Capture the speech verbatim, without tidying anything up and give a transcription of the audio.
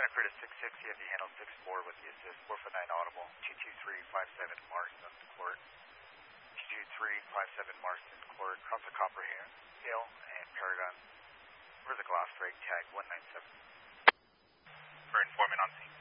Frankfurt at six six, you have to handle six four with the assist, four foot nine audible, two two three five seven Marston Court, two two three five seven Marston Court, across the Copper Hill, and Paragon, where's the glass break, tag one nine seven. For informant on scene.